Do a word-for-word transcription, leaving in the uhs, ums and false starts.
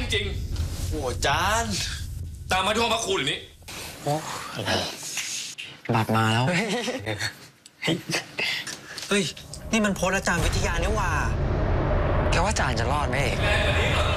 ริงๆโอ้จานตามมาที่ห้องพักครูหรือนี้โอ้อะไรบัตรมาแล้วเฮ้ยนี่มันโพสต์อาจารย์วิทยาเนี่ยว่าแกว่าอาจารย์จะรอดไหมเอก